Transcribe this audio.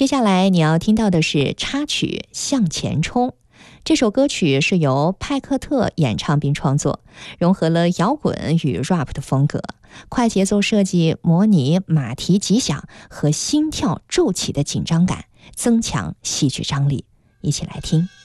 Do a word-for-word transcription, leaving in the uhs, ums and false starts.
接下来你要听到的是插曲《向前冲》。这首歌曲是由派克特演唱并创作，融合了摇滚与 rap 的风格，快节奏设计模拟马蹄急响和心跳骤起的紧张感，增强戏剧张力。一起来听。